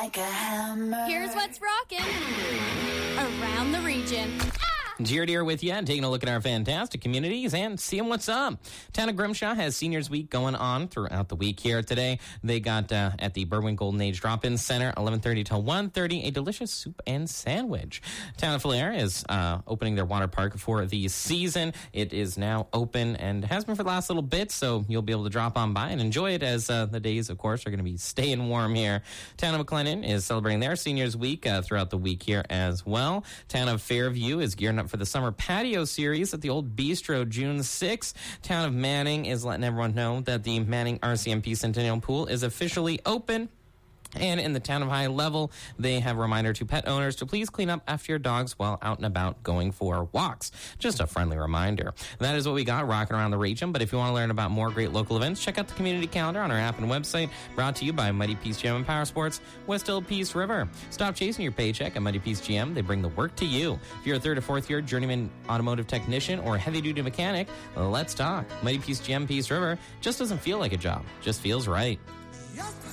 like a hammer. Here's what's rocking around the region. Jared here with you and taking a look at our fantastic communities and seeing what's up. Town of Grimshaw has Seniors Week going on throughout the week here today. They got at the Berwyn Golden Age Drop-In Center, 11:30 till 1:30, a delicious soup and sandwich. Town of Falliere is opening their water park for the season. It is now open and has been for the last little bit, so you'll be able to drop on by and enjoy it as the days, of course, are going to be staying warm here. Town of McLennan is celebrating their Seniors Week throughout the week here as well. Town of Fairview is gearing up for the summer patio series at the Old Bistro June 6th. Town of Manning is letting everyone know that the Manning RCMP Centennial Pool is officially open. And in the town of High Level, they have a reminder to pet owners to please clean up after your dogs while out and about going for walks. Just a friendly reminder. That is what we got rocking around the region. But if you want to learn about more great local events, check out the community calendar on our app and website, brought to you by Mighty Peace GM and Power Sports, West Hill Peace River. Stop chasing your paycheck at Mighty Peace GM. They bring the work to you. If you're a third or fourth year journeyman automotive technician or heavy-duty mechanic, let's talk. Mighty Peace GM Peace River just doesn't feel like a job. Just feels right.